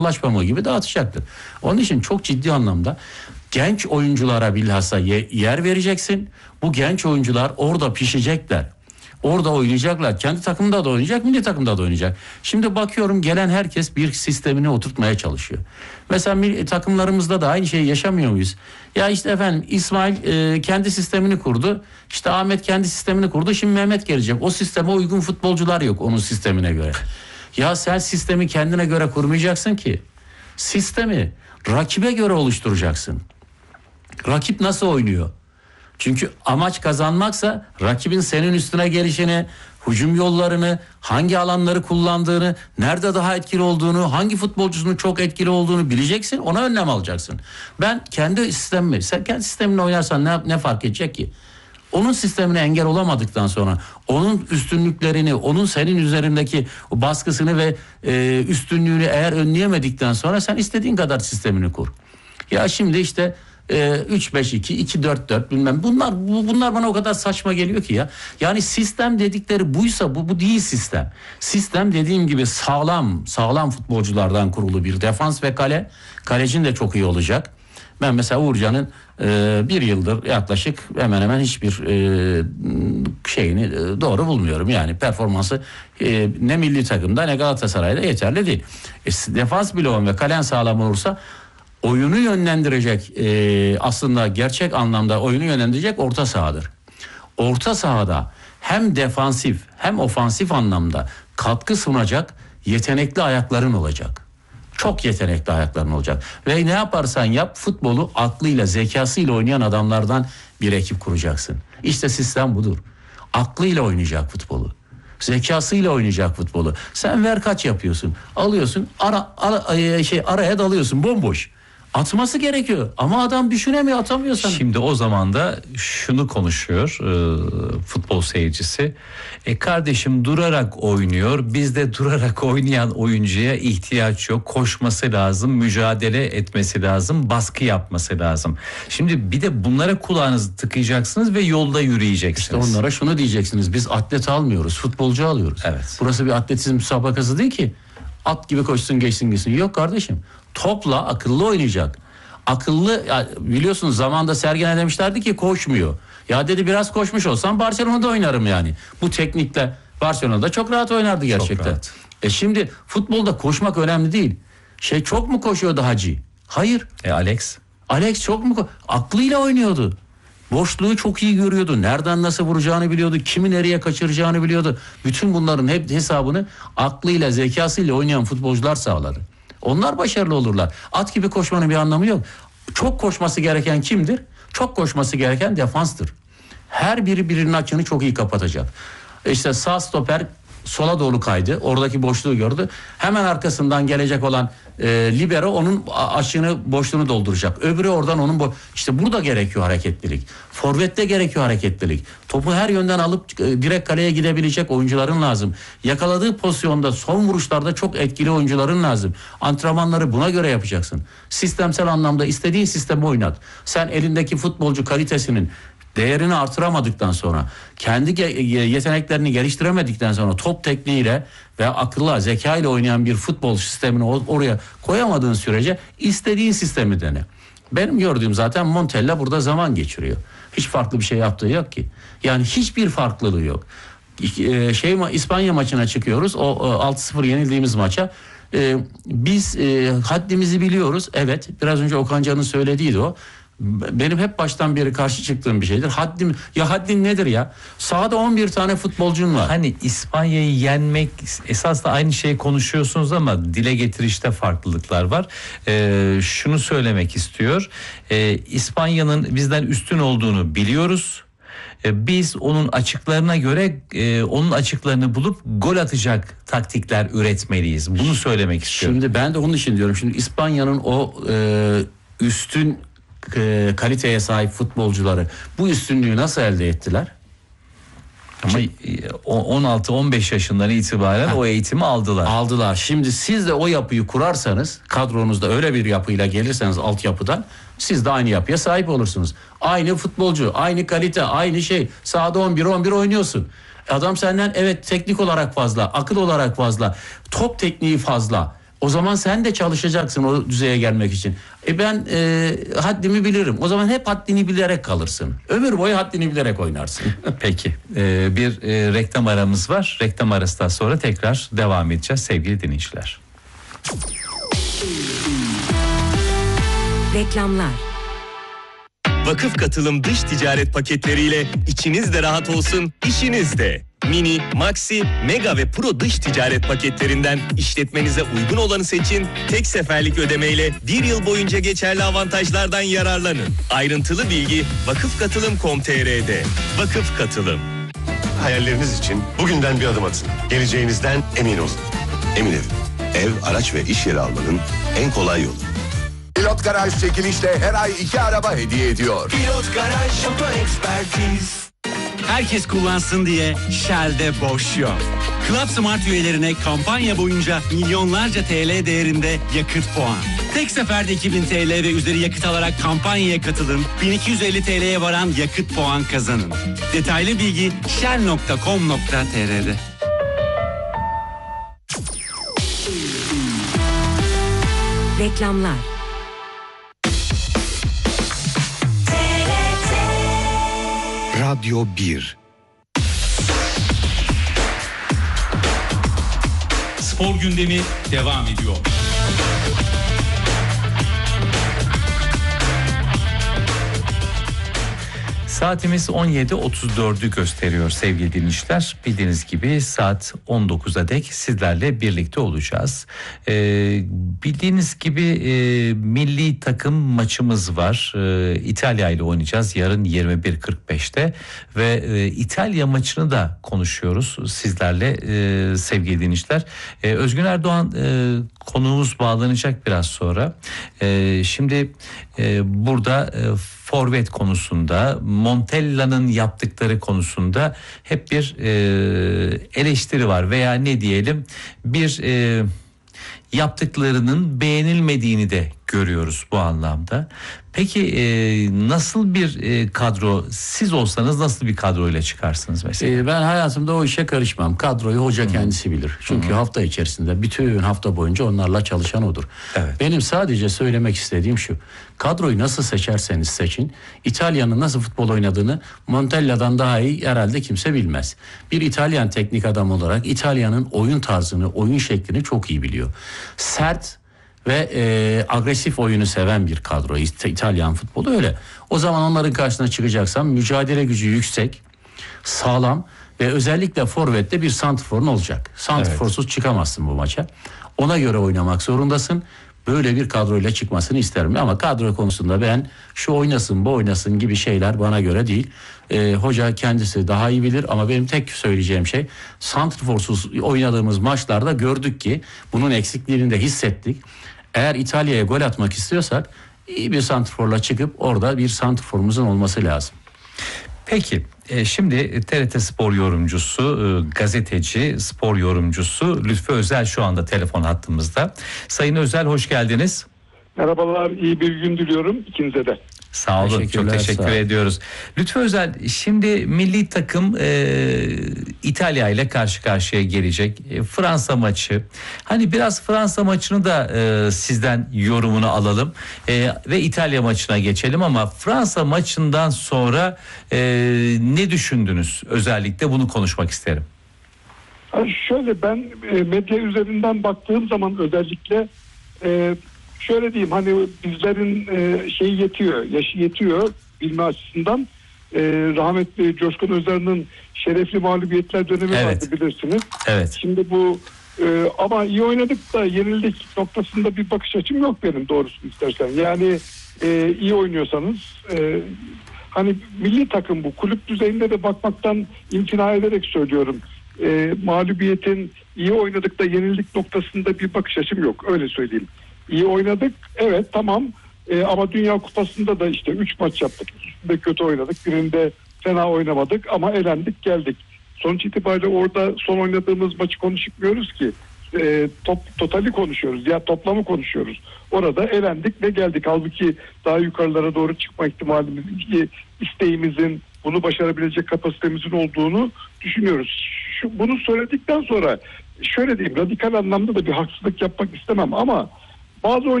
flash pamuğu gibi dağıtacaktır. Onun için çok ciddi anlamda genç oyunculara bilhassa yer vereceksin. Bu genç oyuncular orada pişecekler. Orada oynayacaklar. Kendi takımda da oynayacak, milli takımda da oynayacak. Şimdi bakıyorum gelen herkes bir sistemini oturtmaya çalışıyor. Mesela takımlarımızda da aynı şeyi yaşamıyor muyuz? Ya işte efendim İsmail kendi sistemini kurdu. İşte Ahmet kendi sistemini kurdu. Şimdi Mehmet gelecek. O sisteme uygun futbolcular yok onun sistemine göre. Ya sen sistemi kendine göre kurmayacaksın ki. Sistemi rakibe göre oluşturacaksın. Rakip nasıl oynuyor? Çünkü amaç kazanmaksa rakibin senin üstüne gelişini, hücum yollarını, hangi alanları kullandığını, nerede daha etkili olduğunu, hangi futbolcusunun çok etkili olduğunu bileceksin. Ona önlem alacaksın. Ben kendi sistemimi, sen kendi sistemini oynarsan ne fark edecek ki? Onun sistemine engel olamadıktan sonra, onun üstünlüklerini, onun senin üzerindeki baskısını ve üstünlüğünü eğer önleyemedikten sonra sen istediğin kadar sistemini kur. Ya şimdi işte 3-5-2, 2-4-4 bilmem bunlar bana o kadar saçma geliyor ki ya. Yani sistem dedikleri buysa bu değil sistem. Sistem dediğim gibi sağlam futbolculardan kurulu bir defans ve kale. Kalecin de çok iyi olacak. Ben mesela Uğurcan'ın bir yıldır yaklaşık hemen hemen hiçbir şeyini doğru bulmuyorum. Yani performansı ne milli takımda ne Galatasaray'da yeterli değil. Defans bloğun ve kalen sağlam olursa oyunu yönlendirecek aslında gerçek anlamda oyunu yönlendirecek orta sahadır. Orta sahada hem defansif hem ofansif anlamda katkı sunacak yetenekli ayakların olacak. Çok yetenekli ayakların olacak. Ve ne yaparsan yap futbolu aklıyla zekasıyla oynayan adamlardan bir ekip kuracaksın. İşte sistem budur. Aklıyla oynayacak futbolu. Zekasıyla oynayacak futbolu. Sen ver kaç yapıyorsun. Alıyorsun araya dalıyorsun bomboş. Atması gerekiyor ama adam düşünemiyor, atamıyor sana. Şimdi o zaman da şunu konuşuyor futbol seyircisi. Kardeşim durarak oynuyor. Bizde durarak oynayan oyuncuya ihtiyaç yok. Koşması lazım, mücadele etmesi lazım, baskı yapması lazım. Şimdi bir de bunlara kulağınızı tıkayacaksınız ve yolda yürüyeceksiniz. İşte onlara şunu diyeceksiniz. Biz atlet almıyoruz, futbolcu alıyoruz. Evet. Burası bir atletizm müsabakası değil ki. At gibi koşsun geçsin gitsin. Yok kardeşim. Topla akıllı oynayacak. Akıllı ya biliyorsunuz zamanda Sergen'e demişlerdi ki koşmuyor. Ya dedi biraz koşmuş olsam Barcelona'da oynarım yani. Bu teknikle Barcelona'da çok rahat oynardı gerçekten. Şimdi futbolda koşmak önemli değil. Çok mu koşuyordu Hacı? Hayır. Alex çok mu aklıyla oynuyordu. Boşluğu çok iyi görüyordu. Nereden nasıl vuracağını biliyordu. Kimi nereye kaçıracağını biliyordu. Bütün bunların hep hesabını aklıyla, zekasıyla oynayan futbolcular sağladı. Onlar başarılı olurlar. At gibi koşmanın bir anlamı yok. Çok koşması gereken kimdir? Çok koşması gereken defanstır. Her biri birinin açığını çok iyi kapatacak. İşte sağ stoper sola doğru kaydı. Oradaki boşluğu gördü. Hemen arkasından gelecek olan libero onun açığını, boşluğunu dolduracak. Öbürü oradan onun işte burada gerekiyor hareketlilik. Forvette gerekiyor hareketlilik. Topu her yönden alıp direkt kaleye gidebilecek oyuncuların lazım. Yakaladığı pozisyonda son vuruşlarda çok etkili oyuncuların lazım. Antrenmanları buna göre yapacaksın. Sistemsel anlamda istediğin sistemi oynat. Sen elindeki futbolcu kalitesinin değerini artıramadıktan sonra, kendi yeteneklerini geliştiremedikten sonra top tekniğiyle ve akılla, zeka ile oynayan bir futbol sistemini oraya koyamadığın sürece istediğin sistemi dene. Benim gördüğüm zaten Montella burada zaman geçiriyor. Hiç farklı bir şey yaptığı yok ki. Yani hiçbir farklılığı yok. İspanya maçına çıkıyoruz. O 6-0 yenildiğimiz maça. Biz haddimizi biliyoruz. Evet, biraz önce Okan Can'ın söylediğiydi o. Benim hep baştan beri karşı çıktığım bir şeydir. Haddin nedir ya? Sahada 11 tane futbolcun var. Hani İspanya'yı yenmek esas da aynı şeyi konuşuyorsunuz ama dile getirişte farklılıklar var. Şunu söylemek istiyor. İspanya'nın bizden üstün olduğunu biliyoruz. Biz onun açıklarına göre onun açıklarını bulup gol atacak taktikler üretmeliyiz. Bunu söylemek istiyorum. Şimdi ben de onun için diyorum. Şimdi İspanya'nın o üstün kaliteye sahip futbolcuları bu üstünlüğü nasıl elde ettiler? Ama 16-15 yaşından itibaren o eğitimi aldılar. Şimdi siz de o yapıyı kurarsanız, kadronuzda öyle bir yapıyla gelirseniz altyapıdan, siz de aynı yapıya sahip olursunuz. Aynı futbolcu, aynı kalite, aynı şey. Sahada 11 oynuyorsun. Adam senden evet teknik olarak fazla, akıl olarak fazla, top tekniği fazla. O zaman sen de çalışacaksın o düzeye gelmek için. Ben haddimi bilirim. O zaman hep haddini bilerek kalırsın. Ömür boyu haddini bilerek oynarsın. Peki bir reklam aramız var. Reklam arasından sonra tekrar devam edeceğiz sevgili dinleyiciler. Reklamlar. Vakıf Katılım dış ticaret paketleriyle içiniz de rahat olsun, işiniz de. Mini, Maxi, Mega ve Pro dış ticaret paketlerinden işletmenize uygun olanı seçin. Tek seferlik ödemeyle bir yıl boyunca geçerli avantajlardan yararlanın. Ayrıntılı bilgi vakıfkatılım.com.tr'de. Vakıf Katılım. Hayalleriniz için bugünden bir adım atın. Geleceğinizden emin olun. Emin Ev. Ev, araç ve iş yeri almanın en kolay yolu. Pilot Garaj çekilişle her ay 2 araba hediye ediyor. Pilot Garaj Oto Ekspertiz. Herkes kullansın diye Shell'de boş yok. Club Smart üyelerine kampanya boyunca milyonlarca TL değerinde yakıt puan. Tek seferde 2000 TL ve üzeri yakıt alarak kampanyaya katılın. 1250 TL'ye varan yakıt puan kazanın. Detaylı bilgi shell.com.tr'de. Reklamlar. Radyo 1. Spor gündemi devam ediyor. Saatimiz 17.34'ü gösteriyor sevgili dinleyiciler. Bildiğiniz gibi saat 19'a dek sizlerle birlikte olacağız. Bildiğiniz gibi milli takım maçımız var. İtalya ile oynayacağız yarın 21.45'te ve İtalya maçını da konuşuyoruz sizlerle sevgili dinleyiciler. Özgün Erdoğan konuğumuz bağlanacak biraz sonra. Şimdi burada forvet konusunda, Montella'nın yaptıkları konusunda hep bir eleştiri var veya ne diyelim bir yaptıklarının beğenilmediğini de görüyoruz bu anlamda. Peki nasıl bir kadro, siz olsanız nasıl bir kadroyla çıkarsınız mesela? Ben hayatımda o işe karışmam. Kadroyu hoca kendisi bilir. Çünkü hafta içerisinde bütün hafta boyunca onlarla çalışan odur. Evet. Benim sadece söylemek istediğim şu. Kadroyu nasıl seçerseniz seçin, İtalya'nın nasıl futbol oynadığını Montella'dan daha iyi herhalde kimse bilmez. Bir İtalyan teknik adam olarak İtalya'nın oyun tarzını, oyun şeklini çok iyi biliyor. Sert ve agresif oyunu seven bir kadro. İtalyan futbolu öyle. O zaman onların karşısına çıkacaksam mücadele gücü yüksek, sağlam ve özellikle forvette bir santrforun olacak. Santrforsuz çıkamazsın bu maça. Ona göre oynamak zorundasın. Böyle bir kadroyla çıkmasını isterim. Ama kadro konusunda ben şu oynasın bu oynasın gibi şeyler bana göre değil. Hoca kendisi daha iyi bilir ama benim tek söyleyeceğim şey santrforsuz oynadığımız maçlarda gördük ki bunun eksikliğini de hissettik. Eğer İtalya'ya gol atmak istiyorsak iyi bir santrforla çıkıp orada bir santrforumuzun olması lazım. Peki şimdi TRT Spor yorumcusu, gazeteci, spor yorumcusu Lütfü Özel şu anda telefon hattımızda. Sayın Özel hoş geldiniz. Merhabalar, iyi bir gün diliyorum ikinize de. Sağ olun, çok teşekkür ediyoruz. Lütfü Özel, şimdi milli takım İtalya ile karşı karşıya gelecek. Fransa maçı. Hani biraz Fransa maçını da sizden yorumunu alalım ve İtalya maçına geçelim ama Fransa maçından sonra ne düşündünüz? Özellikle bunu konuşmak isterim. Şöyle ben medya üzerinden baktığım zaman özellikle şöyle diyeyim, hani bizlerin şeyi yetiyor, yaşı yetiyor bilme açısından. Rahmetli Coşkun Özer'in şerefli mağlubiyetler dönemi vardı bilirsiniz. Evet. Şimdi bu ama iyi oynadık da yenildik noktasında bir bakış açım yok benim doğrusunu istersen. Yani iyi oynuyorsanız hani milli takım bu kulüp düzeyinde de bakmaktan imtina ederek söylüyorum. Mağlubiyetin iyi oynadık da yenildik noktasında bir bakış açım yok, öyle söyleyeyim. İyi oynadık, evet tamam, ama Dünya Kupası'nda da işte 3 maç yaptık. İkisinde kötü oynadık, birinde fena oynamadık ama elendik geldik. Sonuç itibariyle orada son oynadığımız maçı konuşmuyoruz ki. Totali konuşuyoruz ya, toplamı konuşuyoruz. Orada elendik ve geldik. Halbuki daha yukarılara doğru çıkma ihtimalimiz, isteğimizin, bunu başarabilecek kapasitemizin olduğunu düşünüyoruz. Bunu söyledikten sonra şöyle diyeyim, radikal anlamda da bir haksızlık yapmak istemem ama bazı